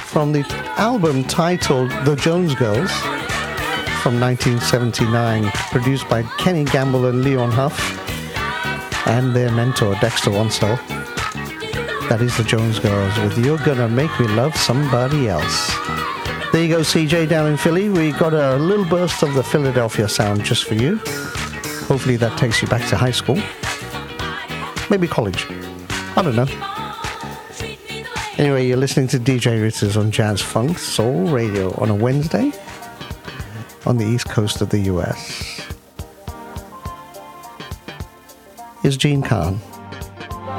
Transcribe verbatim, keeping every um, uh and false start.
from the album titled The Jones Girls from nineteen seventy-nine, produced by Kenny Gamble and Leon Huff and their mentor Dexter Wansel. That is The Jones Girls with You're Gonna Make Me Love Somebody Else. There you go, C J, down in Philly. We got a little burst of the Philadelphia sound just for you. Hopefully that takes you back to high school. Maybe college. I don't know. Anyway, you're listening to D J Ritz's on Jazz Funk Soul Radio on a Wednesday on the east coast of the U S. Here's Gene Kahn.